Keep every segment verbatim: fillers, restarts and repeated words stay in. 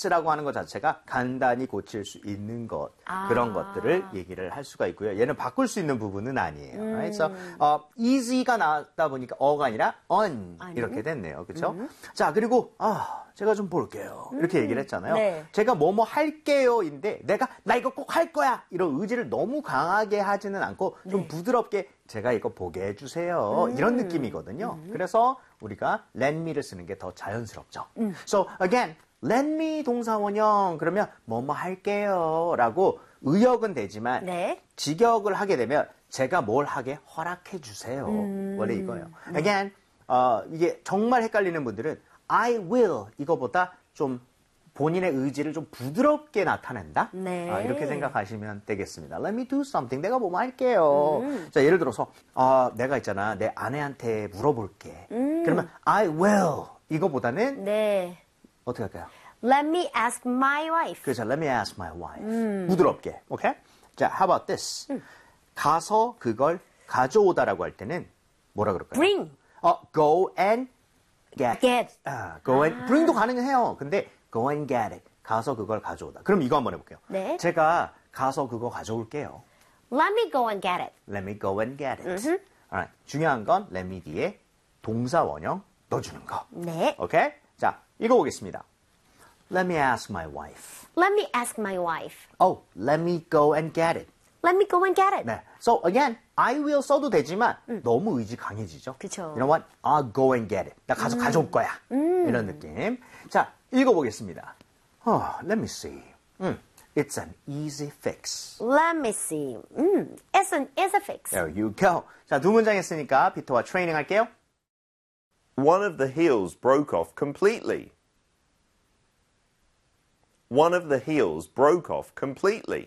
fix라고 하는 것 자체가 간단히 고칠 수 있는 것, 아. 그런 것들을 얘기를 할 수가 있고요. 얘는 바꿀 수 있는 부분은 아니에요. 음. right? So, 어, easy가 나왔다 보니까 어가 아니라 on 아니. 이렇게 됐네요. 그렇죠? 음. 자, 그리고 아, 제가 좀 볼게요. 이렇게 음. 얘기를 했잖아요. 네. 제가 뭐뭐 할게요인데 내가 나 이거 꼭 할 거야 이런 의지를 너무 강하게 하지는 않고 좀 네. 부드럽게 제가 이거 보게 해주세요. 음. 이런 느낌이거든요. 음. 그래서 우리가 let me를 쓰는 게 더 자연스럽죠. 음. So again, let me 동사원형 그러면 뭐뭐 할게요 라고 의역은 되지만 네. 직역을 하게 되면 제가 뭘 하게 허락해 주세요. 음. 원래 이거예요. 네. Again, 어, 이게 정말 헷갈리는 분들은 I will 이거보다 좀 본인의 의지를 좀 부드럽게 나타낸다? 네. 아, 이렇게 생각하시면 되겠습니다. Let me do something. 내가 뭐뭐 할게요. 음. 자, 예를 들어서 어, 내가 있잖아. 내 아내한테 물어볼게. 음. 그러면 I will 이거보다는 네. 어떻게 할까요? Let me ask my wife. 그렇죠. Let me ask my wife. 음. 부드럽게. 오케이? 자, how about this? 음. 가서 그걸 가져오다라고 할 때는 뭐라 그럴까요? Bring. 어, go and get. Get. 아, go and 아. bring도 가능해요. 근데 go and get it. 가서 그걸 가져오다. 그럼 이거 한번 해볼게요. 네. 제가 가서 그거 가져올게요. Let me go and get it. Let me go and get it. 음흠. Alright. 중요한 건 let me 뒤에 동사 원형 넣어주는 거. 네. 오케이? 자, 읽어보겠습니다. Let me ask my wife. Let me ask my wife. Oh, let me go and get it. Let me go and get it. 네. So again, I will 써도 되지만 너무 의지 강해지죠. 그쵸. You know what? I'll go and get it. 나 가서 가져올 거야. 이런 느낌. 자, 읽어보겠습니다. Oh, let me see. 음, it's an easy fix. Let me see. 음, it's an easy fix. There you go. 자, 두 문장 했으니까 피터와 트레이닝 할게요. One of the heels broke off completely. One of the heels broke off completely.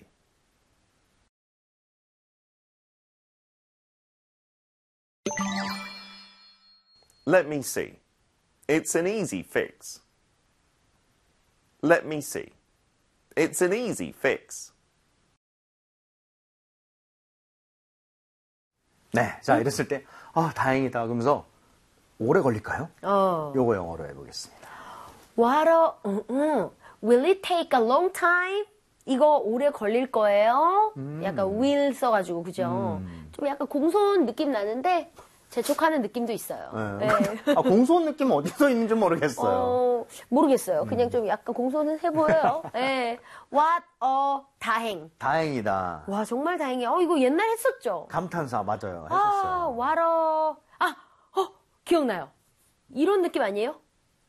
Let me see. It's an easy fix. Let me see. It's an easy fix. 네, 자, 이랬을 때, 아, 다행이다. 그러면서 오래 걸릴까요? 어. 요거 영어로 해보겠습니다. What a, 음, 음. Will it take a long time? 이거 오래 걸릴 거예요? 음. 약간 will 써가지고, 그죠? 음. 좀 약간 공손 느낌 나는데, 재촉하는 느낌도 있어요. 네. 네. 아, 공손 느낌 어디서 있는지 모르겠어요. 어, 모르겠어요. 음. 그냥 좀 약간 공손은 해 보여요. 네. What a 다행. 다행이다. 와, 정말 다행이야. 어, 이거 옛날 했었죠? 감탄사 맞아요. 아, 했었어요. what a, 아, 어, 기억나요. 이런 느낌 아니에요?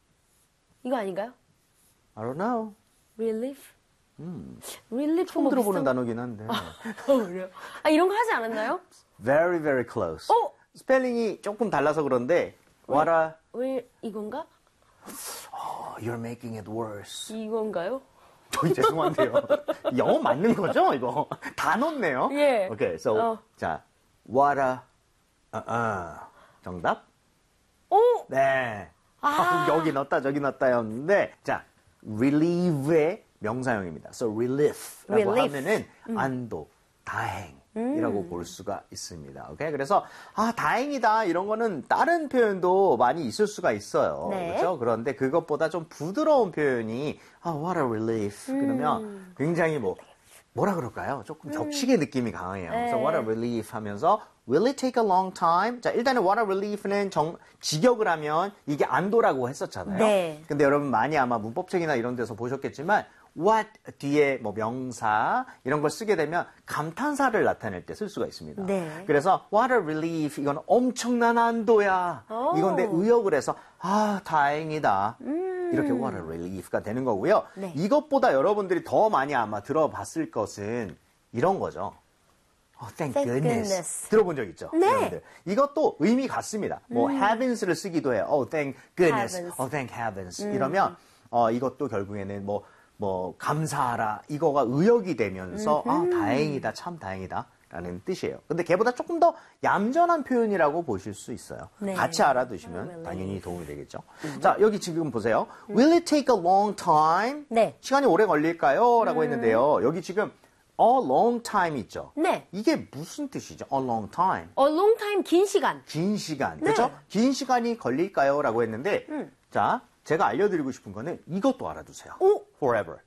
이거 아닌가요? I don't know. Relief? 음. Relief 처음 뭐 들어보는 비슷한- 단어긴 한데. 어, 그래요? 아, 이런 거 하지 않았나요? Very, very close. 어? 스펠링이 조금 달라서 그런데 what a 왜 이건가? oh, you're making it worse. 이건가요? 저희 죄송한데요. 영어 맞는 거죠, 이거? 다 넣었네요. 예. 오케이, so 어. 자, what a 어, 어. 정답? 오! 네. 아. 아, 여기 넣었다, 저기 넣었다였는데, 자, relieve의 명사형입니다. So relief라고 Relief. 하면은 안도, 다행이라고 볼 수가 있습니다. 오케이, 그래서 아 다행이다 이런 거는 다른 표현도 많이 있을 수가 있어요. 네. 그렇죠? 그런데 그것보다 좀 부드러운 표현이 아 what a relief 그러면 굉장히 뭐 뭐라 그럴까요? 조금 격식의 느낌이 강해요. 네. 그래서 what a relief 하면서 will it take a long time? 자, 일단은 what a relief는 정, 직역을 하면 이게 안도라고 했었잖아요. 네. 근데 여러분 많이 아마 문법책이나 이런 데서 보셨겠지만 what 뒤에 뭐 명사 이런 걸 쓰게 되면 감탄사를 나타낼 때 쓸 수가 있습니다. 네. 그래서 what a relief 이건 엄청난 안도야. 오. 이건 내 의역을 해서 아 다행이다. 이렇게 what a relief가 되는 거고요. 네. 이것보다 여러분들이 더 많이 아마 들어봤을 것은 이런 거죠. Oh, thank, Thank goodness. goodness. 들어본 적 있죠? 네. 여러분들. 이것도 의미 같습니다. 뭐 heavens를 쓰기도 해요. Oh, thank goodness. Heavens. Oh, thank heavens. 이러면 어, 이것도 결국에는 뭐, 뭐 감사하라. 이거가 의역이 되면서 아, 다행이다. 참 다행이다. 라는 뜻이에요. 근데 걔보다 조금 더 얌전한 표현이라고 보실 수 있어요. 네. 같이 알아두시면 당연히 도움이 되겠죠. 자, 여기 지금 보세요. Will it take a long time? 네. 시간이 오래 걸릴까요? 라고 했는데요. 여기 지금 a long time 있죠. 네. 이게 무슨 뜻이죠? A long time. A long time, 긴 시간. 긴 시간. 네. 그렇죠? 긴 시간이 걸릴까요? 라고 했는데 음. 자, 제가 알려드리고 싶은 거는 이것도 알아두세요. 오! forever.